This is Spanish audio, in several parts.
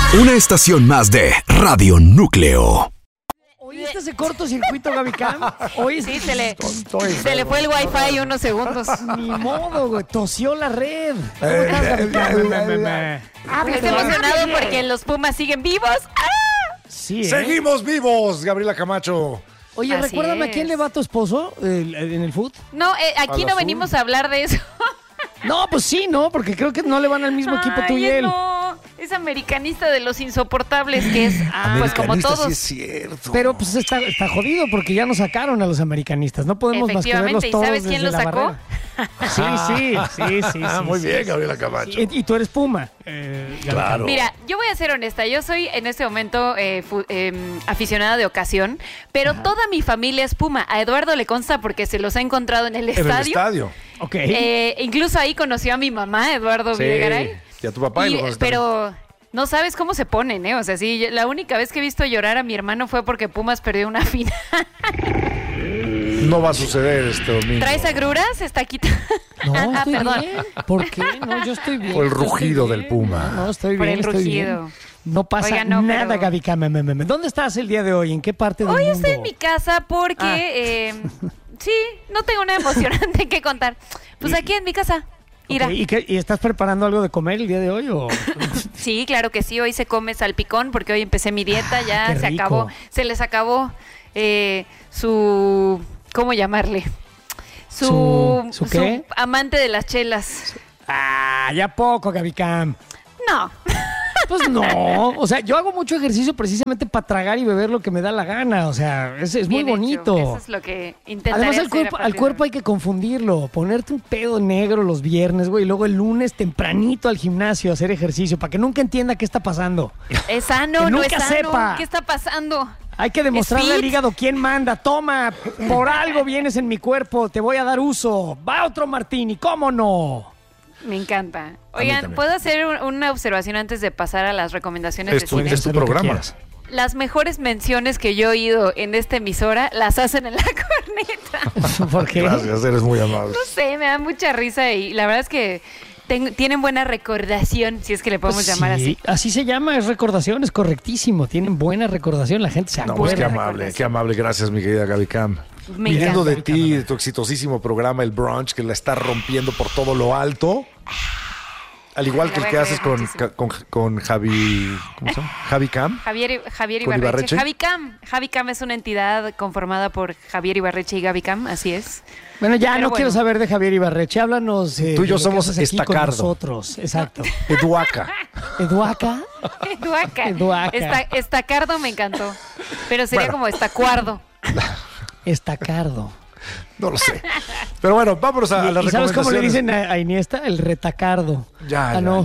Una estación más de Radio Núcleo. ¿Oíste ese cortocircuito, Gaby Cam? Sí, se le fue el wifi unos segundos. Ni modo, güey. Tosió la red. ¿Cómo estás, Gaby Cam? Estoy emocionado porque los Pumas siguen vivos. ¡Ah! Sí, ¡Seguimos vivos, Gabriela Camacho! Oye, Así recuérdame, ¿a es. quién le va a tu esposo en el fútbol? No, aquí no venimos a hablar de eso. No, pues sí, ¿no? Porque creo que no le van al mismo equipo tú y él. No, es americanista de los insoportables, que es, pues como Americanista, todos. Sí es cierto. Pero pues está jodido porque ya nos sacaron a los americanistas. No podemos más que verlos Efectivamente, ¿y todos sabes quién desde lo la sacó? barrera. Sí. Muy bien, Gabriela Camacho. Y tú eres Puma. Claro. Mira, yo voy a ser honesta, yo soy en este momento aficionada de ocasión, pero toda mi familia es Puma. A Eduardo le consta porque se los ha encontrado en el En el estadio. estadio. Ok. Incluso ahí conoció a mi mamá, Eduardo Videgaray. Y a tu papá y lo conoces pero no sabes cómo se ponen, ¿eh? O sea, sí, la única vez que he visto llorar a mi hermano fue porque Pumas perdió una final. también. No va a suceder este domingo. ¿Traes agruras? Está quitando. No, estoy perdón. bien. ¿Por qué? No, yo estoy bien. O el yo estoy rugido bien. del Puma. No, estoy Por bien, el estoy rugido. bien. No pasa Oiga, no, nada, pero- Gaby Cam. ¿Dónde estás el día de hoy? ¿En qué parte del Hoy mundo? estoy en mi casa porque, sí, no tengo nada emocionante que contar. Pues aquí en mi casa. Mira. Ok, ¿Y estás preparando algo de comer el día de hoy? O? Sí, claro que sí. Hoy se come salpicón porque hoy empecé mi dieta. Ya qué se rico. acabó. Se les acabó su... ¿Cómo llamarle? ¿Su qué? Amante de las chelas. Ah, ya poco, Gaby Cam. No. Pues no, o sea, yo hago mucho ejercicio precisamente para tragar y beber lo que me da la gana, o sea, es muy Bien hecho. bonito. Eso es lo que intentaré Además, hacer a al partir cuerpo de hay que confundirlo, ponerte un pedo negro los viernes, güey, y luego el lunes tempranito al gimnasio a hacer ejercicio, para que nunca entienda qué está pasando. hoy. Es sano, Que no nunca es sano. sepa. ¿Qué está pasando? Hay que demostrarle ¿Es al fit? hígado quién manda. Toma, por algo vienes en mi cuerpo, te voy a dar uso. Va otro martini, ¿cómo no? Me encanta. mí Oigan, también. ¿puedo hacer una observación antes de pasar a las recomendaciones Es de tu, cine? es tu Haz lo que programa. quieras. Las mejores menciones que yo he oído en esta emisora las hacen en la corneta. ¿Por qué? Gracias, eres muy amable. No sé, me da mucha risa y la verdad es que tienen buena recordación, si es que le podemos llamar Sí, así se llama, es recordación, es correctísimo. Tienen buena recordación, la gente se No, pues acuerda. qué amable. Gracias, mi querida Gaby Cam. así. Me Viniendo encanta. de ti, de tu exitosísimo programa, El Brunch, que la está rompiendo por todo lo alto. Al igual que el La que voy a haces creer con, muchísimo. con Javi... ¿Cómo se llama? Javi Cam. Javier ¿Con Ibarreche. Ibarreche? Javi Cam es una entidad conformada por Javier Ibarreche y Gaby Cam, así es. Bueno, ya Pero no bueno. quiero saber de Javier Ibarreche. Háblanos. Tú y de yo lo que somos haces aquí con estacardo. nosotros. Exacto. Eduaca. Eduaca. Eduaca. Eduaca. Estacardo me encantó, pero sería Bueno. como estacuardo. Estacardo. No lo sé. Pero bueno, vámonos a las ¿Y sabes cómo le recomendaciones. dicen a Iniesta? El retacardo. Ya. no.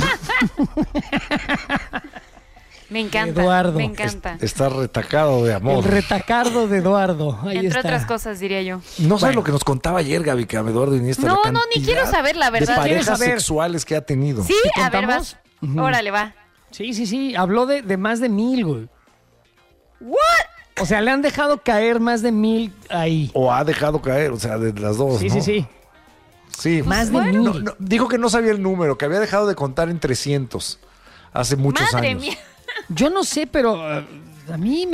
Me encanta. Eduardo. Me encanta. Está retacado de El amor. retacardo de Eduardo. Ahí Entre está. otras cosas, diría yo. No sabes Bueno. lo que nos contaba ayer, Gaby Cam, Eduardo Iniesta. No, la no, ni cantidad quiero saber la verdad. De ¿Quieres parejas saber? sexuales que ha tenido. Sí, ¿Te a ver, contamos? vas. Ujú. Órale, va. Sí. Habló de más de 1000, güey. ¿What? O sea, le han dejado caer más de 1000 ahí. O ha dejado caer, o sea, de las dos, Sí, ¿no? sí. Sí. Más de bueno. 1000. Dijo que no sabía el número, que había dejado de contar en 300 hace muchos Madre años. mía. Yo no sé, pero a mí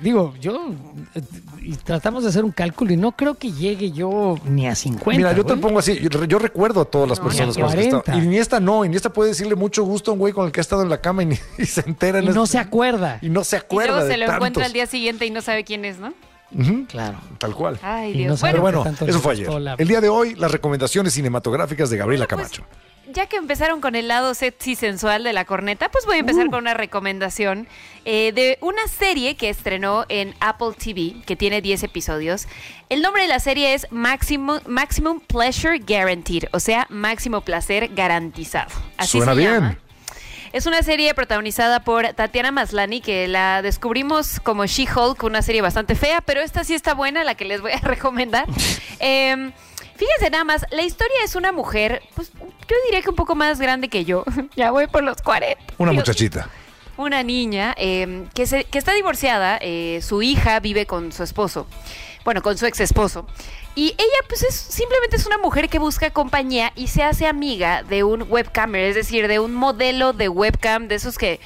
y tratamos de hacer un cálculo y no creo que llegue yo ni a 50. Mira, yo te güey. lo pongo así, yo recuerdo a todas las No, personas ni con las que he estado. 40. Y Iniesta no, Iniesta puede decirle mucho gusto a un güey con el que ha estado en la cama y se entera. Y en no este- se acuerda. Y no se Y acuerda luego se de lo tantos. encuentra al día siguiente y no sabe quién es, ¿no? Ujú, Claro. tal cual. Ay, Y Dios. no sabe Pero Bueno, bueno, tanto le eso fue ayer. gustó la- El día de hoy, las recomendaciones cinematográficas de Gabriela Pues, Camacho. ya que empezaron con el lado sexy sensual de la corneta, pues voy a empezar con una recomendación de una serie que estrenó en Apple TV, que tiene 10 episodios. El nombre de la serie es Maximum Pleasure Guaranteed, o sea, máximo placer garantizado. Así Suena se bien. llama. Es una serie protagonizada por Tatiana Maslany, que la descubrimos como She-Hulk, una serie bastante fea, pero esta sí está buena, la que les voy a recomendar. Fíjense nada más, la historia es una mujer, pues yo diría que un poco más grande que yo, ya voy por los 40. Una Dios. muchachita. Una niña que está divorciada, su hija vive con su esposo, bueno, con su ex esposo. Y ella pues simplemente es una mujer que busca compañía y se hace amiga de un webcamer, es decir, de un modelo de webcam, de esos que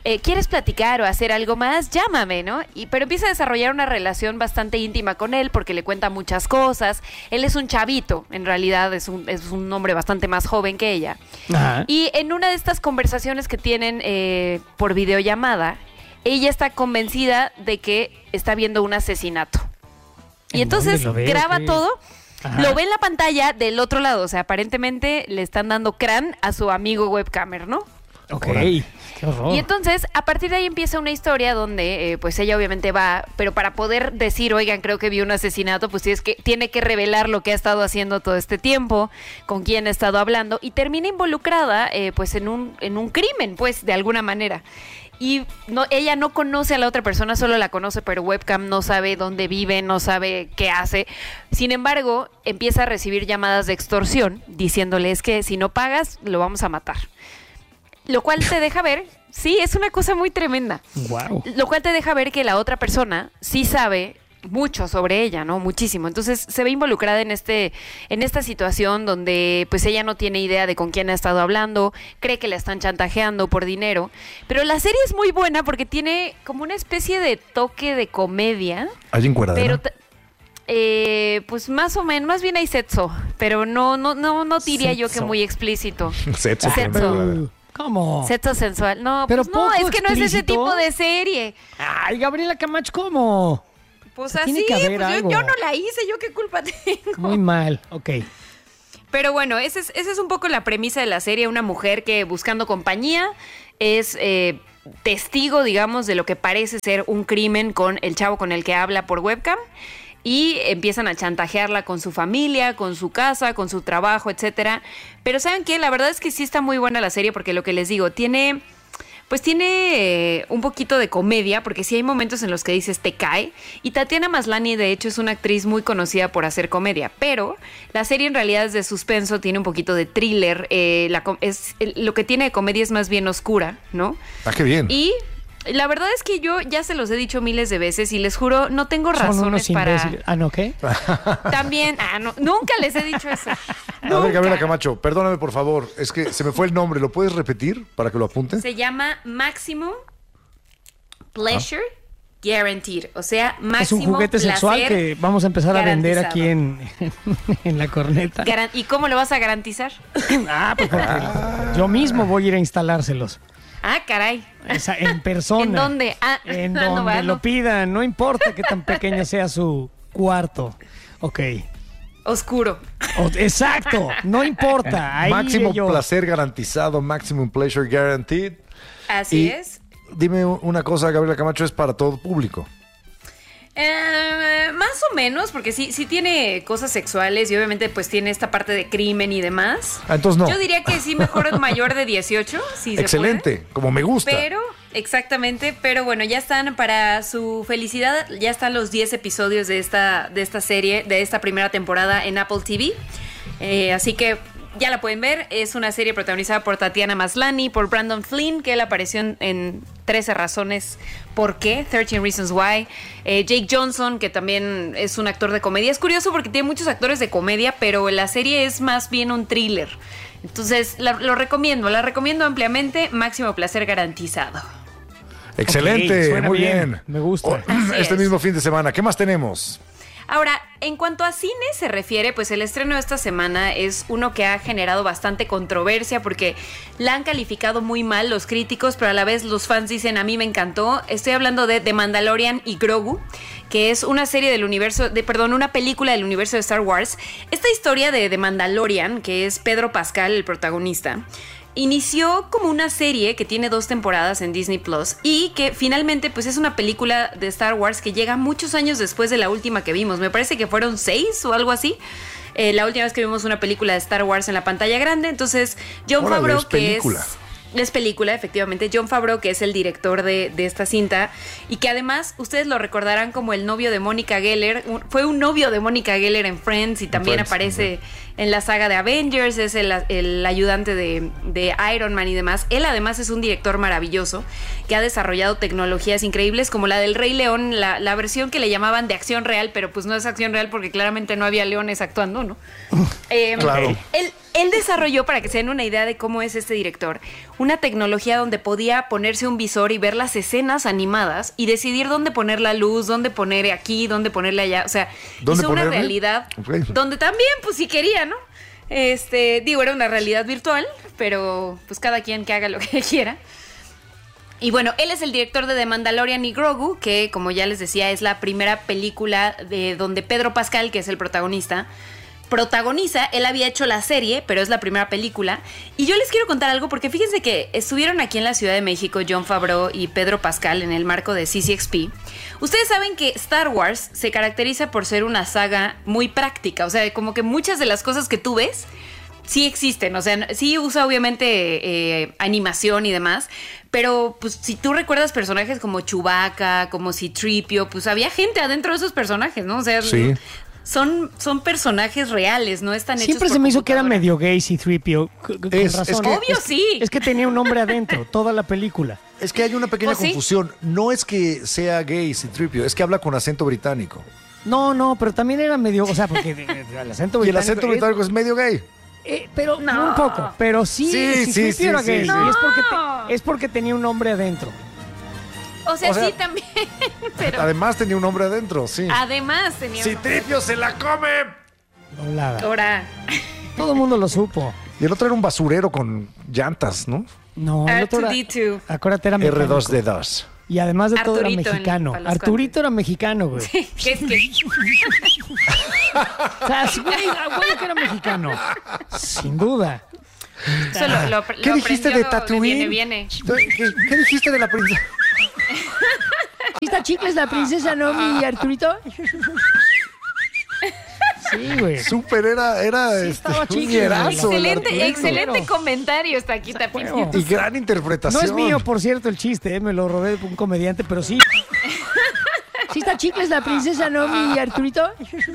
¿quieres platicar o hacer algo más? Llámame, ¿no? Pero empieza a desarrollar una relación bastante íntima con él porque le cuenta muchas cosas. Él es un chavito, en realidad es un hombre bastante más joven que ella. Ajá. Y en una de estas conversaciones que tienen por videollamada, ella está convencida de que está viendo un asesinato. Y entonces dónde lo ve? graba ¿Qué? todo, Ajá. lo ve en la pantalla del otro lado. O sea, aparentemente le están dando crán a su amigo webcamer, ¿no? Ok, Órale. qué horror. Y entonces, a partir de ahí empieza una historia donde, pues ella obviamente va, pero para poder decir, oigan, creo que vi un asesinato, pues tiene que revelar lo que ha estado haciendo todo este tiempo, con quién ha estado hablando, y termina involucrada, pues en un crimen, pues, de alguna manera. Y ella no conoce a la otra persona, solo la conoce por webcam, no sabe dónde vive, no sabe qué hace. Sin embargo, empieza a recibir llamadas de extorsión, diciéndole, es que si no pagas, lo vamos a matar. Lo cual te deja ver, sí, es una cosa muy tremenda. Wow. Lo cual te deja ver que la otra persona sí sabe mucho sobre ella, ¿no? Muchísimo. Entonces se ve involucrada en esta situación donde pues ella no tiene idea de con quién ha estado hablando, cree que la están chantajeando por dinero, pero la serie es muy buena porque tiene como una especie de toque de comedia, ¿Hay encueradera? pero pues más o menos, más bien hay sexo, pero no diría yo que Sexo. muy explícito. Sexo. Sexo. ¿Cómo? Sexo sensual. No, Pero pues no, poco es que no es ese explícito. tipo de serie. Ay, Gabriela Camacho, ¿cómo? Pues O sea, tiene así, que haber pues algo. yo no la hice, ¿yo qué culpa tengo? Muy mal, ok. Pero bueno, esa es un poco la premisa de la serie. Una mujer que buscando compañía es testigo, digamos, de lo que parece ser un crimen con el chavo con el que habla por webcam. Y empiezan a chantajearla con su familia, con su casa, con su trabajo, etcétera. Pero ¿saben qué? La verdad es que sí está muy buena la serie porque lo que les digo, tiene un poquito de comedia, porque sí hay momentos en los que dices te cae. Y Tatiana Maslany, de hecho, es una actriz muy conocida por hacer comedia. Pero la serie en realidad es de suspenso, tiene un poquito de thriller. Lo que tiene de comedia es más bien oscura, ¿no? Ah, qué bien. Y la verdad es que yo ya se los he dicho miles de veces y les juro, no tengo Son razones unos para... imbéciles. Ah, ¿no qué? También, no, nunca les he dicho eso. A ver, Gabriela Camacho, perdóname por favor, es que se me fue el nombre, ¿lo puedes repetir para que lo apunten? Se llama Maximum Pleasure Guaranteed, o sea, máximo Es un juguete sexual placer que vamos a empezar a vender garantizado. aquí en la corneta. ¿Y cómo lo vas a garantizar? Pues porque yo mismo voy a ir a instalárselos. Ah, caray. En persona. ¿En dónde? En no, donde bueno. lo pidan, no importa qué tan pequeño sea su cuarto. Ok. Oscuro. Exacto, no importa. Ahí Máximo iré yo. placer garantizado, maximum pleasure guaranteed. Así Y es. Dime una cosa, Gabriela Camacho, es para todo público. Más o menos, porque sí tiene cosas sexuales y obviamente pues tiene esta parte de crimen y demás. Ah, entonces no. Yo diría que sí, mejor es mayor de 18, si se Excelente, puede. como me gusta. Pero, exactamente, pero bueno, ya están para su felicidad, ya están los 10 episodios de esta serie, de esta primera temporada en Apple TV. Así que ya la pueden ver. Es una serie protagonizada por Tatiana Maslany, por Brandon Flynn, que él apareció en 13 razones por qué, 13 Reasons Why. Jake Johnson, que también es un actor de comedia. Es curioso porque tiene muchos actores de comedia, pero la serie es más bien un thriller. Entonces, la recomiendo ampliamente. Máximo placer garantizado. Excelente, Ok, suena muy bien. Me gusta. Así Este es. mismo fin de semana, ¿qué más tenemos? Ahora, en cuanto a cine se refiere, pues el estreno de esta semana es uno que ha generado bastante controversia porque la han calificado muy mal los críticos, pero a la vez los fans dicen, a mí me encantó. Estoy hablando de The Mandalorian y Grogu, que es una serie del universo, una película del universo de Star Wars. Esta historia de The Mandalorian, que es Pedro Pascal, el protagonista, inició como una serie que tiene 2 temporadas en Disney Plus y que finalmente pues es una película de Star Wars que llega muchos años después de la última que vimos. Me parece que fueron 6 o algo así. La última vez que vimos una película de Star Wars en la pantalla grande. Entonces, Jon Órale, Favreau, es que película. es película, efectivamente. Jon Favreau, que es el director de esta cinta y que además ustedes lo recordarán como el novio de Mónica Geller. Fue un novio de Mónica Geller en Friends y también Friends, aparece en la saga de Avengers, es el ayudante de Iron Man y demás. Él además es un director maravilloso que ha desarrollado tecnologías increíbles como la del Rey León, la versión que le llamaban de acción real, pero pues no es acción real porque claramente no había leones actuando, ¿no? Claro. él desarrolló, para que se den una idea de cómo es este director, una tecnología donde podía ponerse un visor y ver las escenas animadas y decidir dónde poner la luz, dónde poner aquí, dónde ponerle allá. O sea, hizo una realidad donde también, pues si quería, ¿no? Era una realidad virtual, pero pues cada quien que haga lo que quiera. Y bueno, él es el director de The Mandalorian y Grogu, que como ya les decía es la primera película de donde Pedro Pascal, que es el protagonista, protagoniza. Él había hecho la serie, pero es la primera película. Y yo les quiero contar algo porque fíjense que estuvieron aquí en la Ciudad de México Jon Favreau y Pedro Pascal en el marco de CCXP. Ustedes saben que Star Wars se caracteriza por ser una saga muy práctica, o sea, como que muchas de las cosas que tú ves sí existen, o sea, sí usa obviamente animación y demás, pero pues si tú recuerdas personajes como Chewbacca, como C-3PO, pues había gente adentro de esos personajes, ¿no? O sea, sí. Son personajes reales, no están hechos Siempre por se me hizo que era computadora. medio gay C-3PO, con razón. Obvio, sí. Es que tenía un hombre adentro, toda la película. Es que hay una pequeña ¿Oh, sí? confusión. No es que sea gay C-3PO, es que habla con acento británico. No, pero también era medio, o sea, porque el acento británico... Y el acento británico es medio gay. Pero No. un poco, pero sí, Sí, era sí, gay. sí. Y No. es porque tenía un hombre adentro. O sea, O sea, sí también, pero Además tenía un hombre adentro, sí. además tenía C-3PO se la come. Doblada. Ahora, Todo el mundo lo supo. Y el otro era un basurero con llantas, ¿no? No, el otro era... R2D2. Acuérdate, era mecánico. R2D2. Y además de todo era Arturito mexicano. para los Arturito era mexicano, güey. ¿Qué es que? O sea, sí, güey, que era mexicano. Sin duda. Eso lo ¿Qué dijiste de Tatooine? Viene. ¿Qué dijiste de la princesa? ¿Esta chica es la princesa Nomi y Arturito? Sí, güey. Súper, era estaba un chicle, ñerazo el Excelente, Arturito. excelente comentario está aquí también. Bueno. Y gran No interpretación. es mío, por cierto, el chiste, me lo robé de un comediante, pero sí. ¿Sí esta chica es la princesa Nomi y Arturito?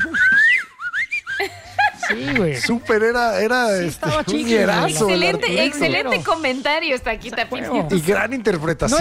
Sí, güey. Súper, era estaba un chicle, ñerazo el Excelente, Arturito. excelente comentario está aquí también. Bueno. Y gran interpretación.